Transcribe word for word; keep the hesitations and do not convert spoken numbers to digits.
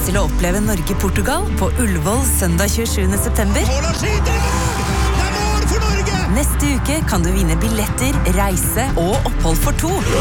til å oppleve Norge-Portugal på Ullevål søndag tjuesjuende september. Neste uke kan du vinne billetter, reise og opphold for to.